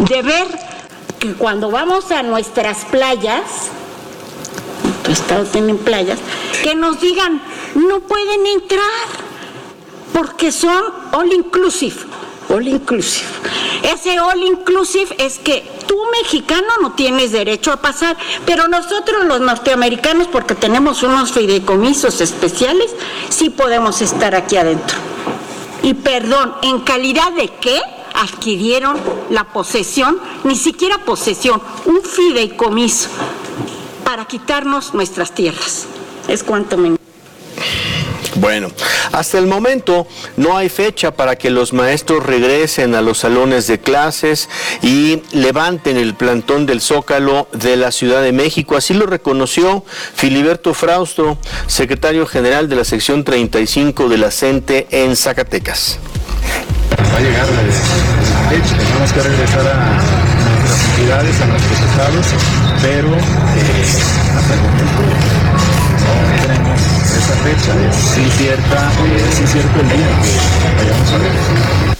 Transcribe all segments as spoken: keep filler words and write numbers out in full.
de ver que cuando vamos a nuestras playas, tu estado tienen playas, que nos digan, no pueden entrar, porque son all inclusive, all inclusive. Ese all inclusive es que tú, mexicano, no tienes derecho a pasar, pero nosotros los norteamericanos, porque tenemos unos fideicomisos especiales, sí podemos estar aquí adentro. Y perdón, ¿en calidad de qué adquirieron la posesión? Ni siquiera posesión, un fideicomiso para quitarnos nuestras tierras. Es cuanto me... Bueno, hasta el momento no hay fecha para que los maestros regresen a los salones de clases y levanten el plantón del Zócalo de la Ciudad de México. Así lo reconoció Filiberto Frausto, secretario general de la sección treinta y cinco de la CENTE en Zacatecas. Va a llegar la fecha, tenemos que regresar a nuestras entidades, a nuestros estados, pero eh, hasta el momento no tenemos esa fecha. Es sí cierta, eh, sí cierto el día que vayamos a ver.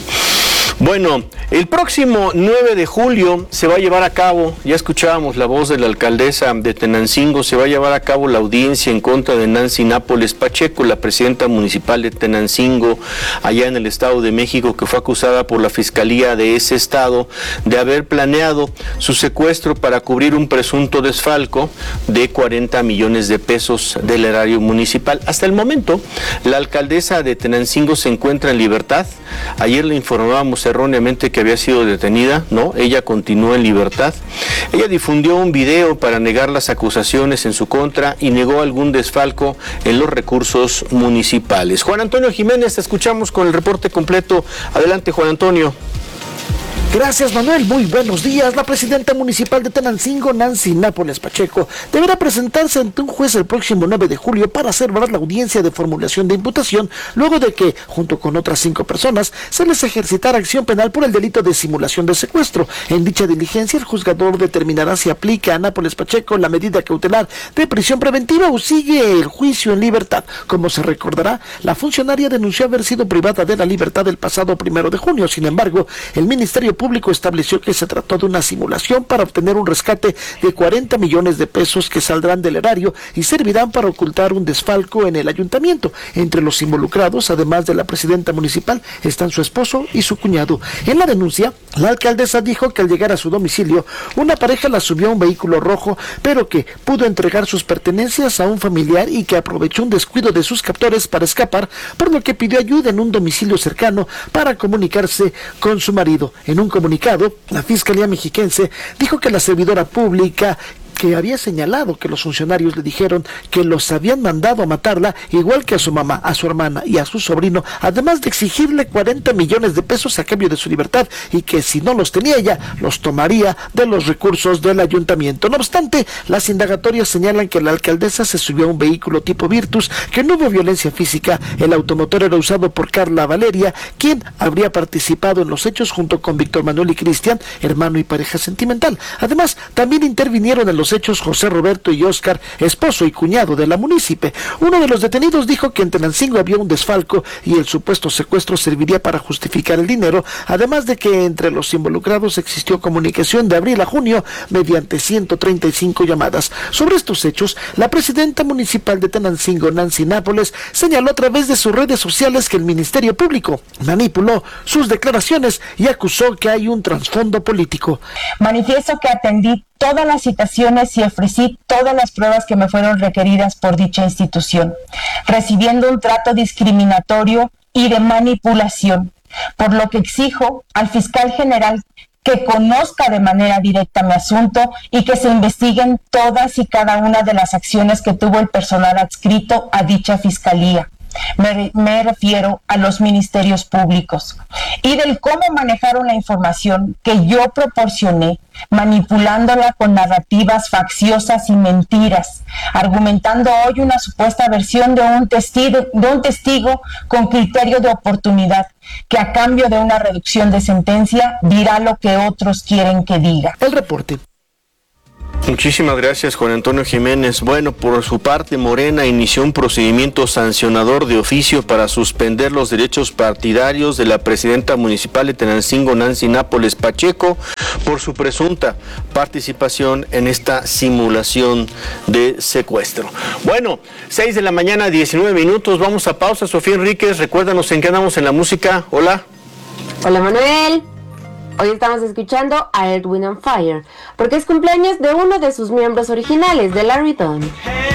Bueno, el próximo nueve de julio se va a llevar a cabo, ya escuchábamos la voz de la alcaldesa de Tenancingo, se va a llevar a cabo la audiencia en contra de Nancy Nápoles Pacheco, la presidenta municipal de Tenancingo, allá en el Estado de México, que fue acusada por la Fiscalía de ese estado de haber planeado su secuestro para cubrir un presunto desfalco de cuarenta millones de pesos del erario municipal. Hasta el momento, la alcaldesa de Tenancingo se encuentra en libertad. Ayer le informábamos erróneamente que había sido detenida, no, ella continúa en libertad. Ella difundió un video para negar las acusaciones en su contra y negó algún desfalco en los recursos municipales. Juan Antonio Jiménez, te escuchamos con el reporte completo. Adelante, Juan Antonio. Gracias, Manuel. Muy buenos días. La presidenta municipal de Tenancingo, Nancy Nápoles Pacheco, deberá presentarse ante un juez el próximo nueve de julio para celebrar la audiencia de formulación de imputación, luego de que, junto con otras cinco personas, se les ejercitara acción penal por el delito de simulación de secuestro. En dicha diligencia, el juzgador determinará si aplica a Nápoles Pacheco la medida cautelar de prisión preventiva o sigue el juicio en libertad. Como se recordará, la funcionaria denunció haber sido privada de la libertad el pasado primero de junio. Sin embargo, el Ministerio Público Público estableció que se trató de una simulación para obtener un rescate de cuarenta millones de pesos que saldrán del erario y servirán para ocultar un desfalco en el ayuntamiento. Entre los involucrados, además de la presidenta municipal, están su esposo y su cuñado. En la denuncia, la alcaldesa dijo que al llegar a su domicilio, una pareja la subió a un vehículo rojo, pero que pudo entregar sus pertenencias a un familiar y que aprovechó un descuido de sus captores para escapar, por lo que pidió ayuda en un domicilio cercano para comunicarse con su marido. En un comunicado, la Fiscalía Mexiquense dijo que la servidora pública que había señalado que los funcionarios le dijeron que los habían mandado a matarla, igual que a su mamá, a su hermana y a su sobrino, además de exigirle cuarenta millones de pesos a cambio de su libertad y que si no los tenía ella, los tomaría de los recursos del ayuntamiento. No obstante, las indagatorias señalan que la alcaldesa se subió a un vehículo tipo Virtus, que no hubo violencia física. El automotor era usado por Carla Valeria, quien habría participado en los hechos junto con Víctor Manuel y Cristian, hermano y pareja sentimental. Además, también intervinieron en los hechos José Roberto y Óscar, esposo y cuñado de la munícipe. Uno de los detenidos dijo que en Tenancingo había un desfalco y el supuesto secuestro serviría para justificar el dinero, además de que entre los involucrados existió comunicación de abril a junio mediante ciento treinta y cinco llamadas. Sobre estos hechos, la presidenta municipal de Tenancingo, Nancy Nápoles, señaló a través de sus redes sociales que el Ministerio Público manipuló sus declaraciones y acusó que hay un trasfondo político. Manifiesto que atendí todas las citaciones y ofrecí todas las pruebas que me fueron requeridas por dicha institución, recibiendo un trato discriminatorio y de manipulación, por lo que exijo al fiscal general que conozca de manera directa mi asunto y que se investiguen todas y cada una de las acciones que tuvo el personal adscrito a dicha fiscalía. Me, me refiero a los ministerios públicos y del cómo manejaron la información que yo proporcioné, manipulándola con narrativas facciosas y mentiras, argumentando hoy una supuesta versión de un testigo, de un testigo con criterio de oportunidad, que a cambio de una reducción de sentencia dirá lo que otros quieren que diga. El reporte. Muchísimas gracias, Juan Antonio Jiménez. Bueno, por su parte, Morena inició un procedimiento sancionador de oficio para suspender los derechos partidarios de la presidenta municipal de Tenancingo, Nancy Nápoles Pacheco, por su presunta participación en esta simulación de secuestro. Bueno, seis de la mañana, diecinueve minutos, vamos a pausa. Sofía Enríquez, recuérdanos en qué andamos en la música. Hola. Hola, Manuel. Hoy estamos escuchando a Earth, Wind and Fire, porque es cumpleaños de uno de sus miembros originales, de Larry Dunn.